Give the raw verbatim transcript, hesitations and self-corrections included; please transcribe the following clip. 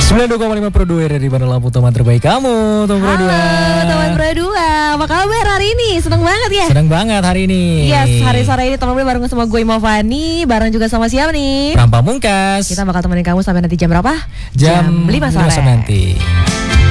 sembilan puluh dua koma lima Pro dua dari Bandar Lampung, teman terbaik kamu, teman Pro dua. Halo teman Pro dua, apa kabar hari ini? Seneng banget ya? Seneng banget hari ini. Yes, hari sore ini teman Pro bareng sama gue Imovani, bareng juga sama siapa nih? Pram Pamungkas. Kita bakal temenin kamu sampai nanti jam berapa? Jam, jam lima sore nanti.